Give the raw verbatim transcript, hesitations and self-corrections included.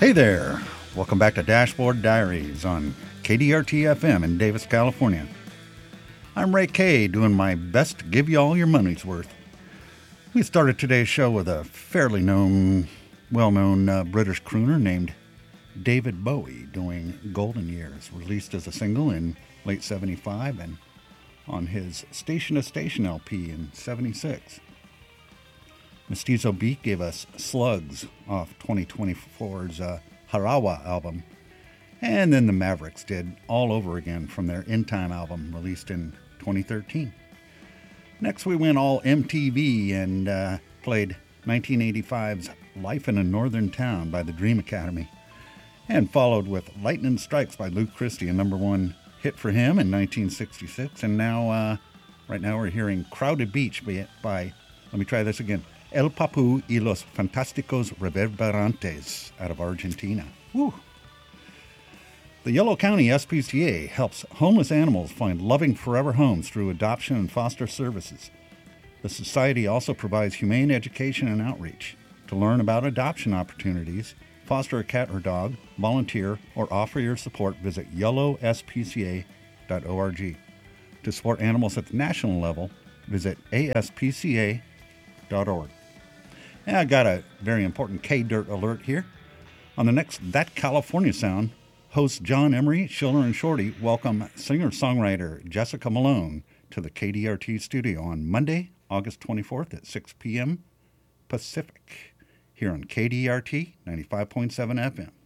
Hey there. Welcome back to Dashboard Diaries on K D R T F M in Davis, California. I'm Ray Kay, doing my best to give you all your money's worth. We started today's show with a fairly known, well-known uh, British crooner named David Bowie doing Golden Years, released as a single in late seventy-five and on his Station to Station L P in seventy-six. Mestizo Beat gave us Slugs off twenty twenty-four's uh, Harawa album. And then the Mavericks did All Over Again from their In Time album released in twenty thirteen. Next we went all M T V and uh, played nineteen eighty-five's Life in a Northern Town by the Dream Academy. And followed with Lightning Strikes by Luke Christie, a number one hit for him in nineteen sixty-six. And now, uh, right now we're hearing Crowded Beach by, by, let me try this again, El Papu y los Fantásticos Reverberantes out of Argentina. Woo! The Yolo County S P C A helps homeless animals find loving forever homes through adoption and foster services. The society also provides humane education and outreach. To learn about adoption opportunities, foster a cat or dog, volunteer, or offer your support, visit yolo s p c a dot org. To support animals at the national level, visit a s p c a dot org. And I got a very important K-Dirt alert here. On the next That California Sound, hosts John Emery, Schiller, and Shorty welcome singer-songwriter Jessica Malone to the K D R T studio on Monday, August twenty-fourth at six p.m. Pacific, here on K D R T ninety-five point seven F M.